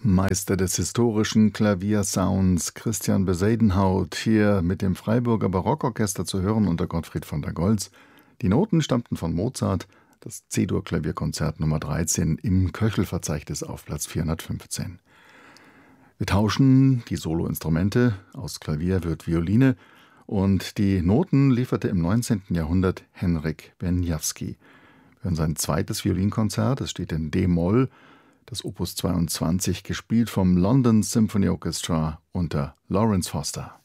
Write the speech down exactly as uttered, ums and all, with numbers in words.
Meister des historischen Klaviersounds Christian Besadenhout, hier mit dem Freiburger Barockorchester zu hören unter Gottfried von der Goltz. Die Noten stammten von Mozart, das C-Dur-Klavierkonzert Nummer dreizehn im Köchelverzeichnis auf Platz vierhundertfünfzehn. Wir tauschen die Soloinstrumente, aus Klavier wird Violine und die Noten lieferte im neunzehnten Jahrhundert Henryk Wieniawski. Wir hören sein zweites Violinkonzert, es steht in D-Moll, das Opus zweiundzwanzig, gespielt vom London Symphony Orchestra unter Lawrence Foster.